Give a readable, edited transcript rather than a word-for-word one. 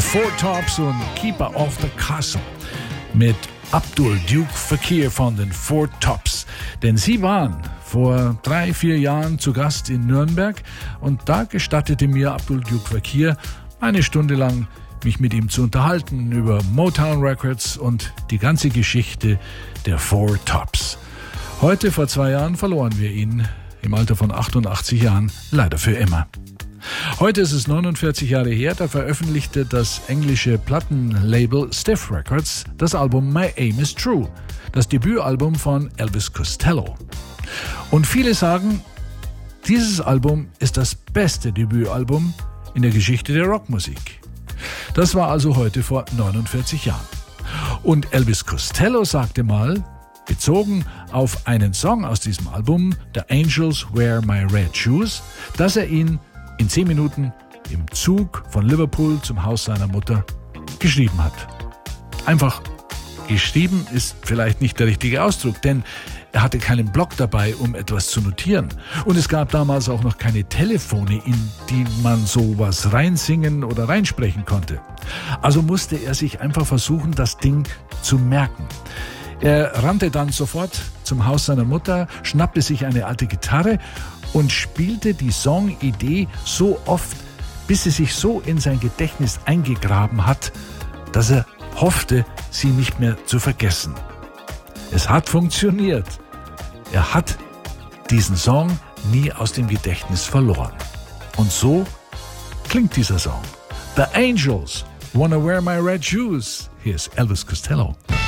The Four Tops und Keeper of the Castle mit Abdul Duke Fakir von den Four Tops. Denn sie waren vor 3-4 Jahren zu Gast in Nürnberg und da gestattete mir Abdul Duke Fakir eine Stunde lang mich mit ihm zu unterhalten über Motown Records und die ganze Geschichte der Four Tops. Heute, vor 2 Jahren, verloren wir ihn im Alter von 88 Jahren, leider für immer. Heute ist es 49 Jahre her, da veröffentlichte das englische Plattenlabel Stiff Records das Album My Aim is True, das Debütalbum von Elvis Costello. Und viele sagen, dieses Album ist das beste Debütalbum in der Geschichte der Rockmusik. Das war also heute vor 49 Jahren. Und Elvis Costello sagte mal, bezogen auf einen Song aus diesem Album, The Angels Wear My Red Shoes, dass er ihn in 10 Minuten im Zug von Liverpool zum Haus seiner Mutter geschrieben hat. Einfach geschrieben ist vielleicht nicht der richtige Ausdruck, denn er hatte keinen Block dabei, um etwas zu notieren. Und es gab damals auch noch keine Telefone, in die man sowas reinsingen oder reinsprechen konnte. Also musste er sich einfach versuchen, das Ding zu merken. Er rannte dann sofort zum Haus seiner Mutter, schnappte sich eine alte Gitarre und spielte die Songidee so oft, bis sie sich so in sein Gedächtnis eingegraben hat, dass er hoffte, sie nicht mehr zu vergessen. Es hat funktioniert. Er hat diesen Song nie aus dem Gedächtnis verloren. Und so klingt dieser Song. The Angels Wanna Wear My Red Shoes. Hier ist Elvis Costello.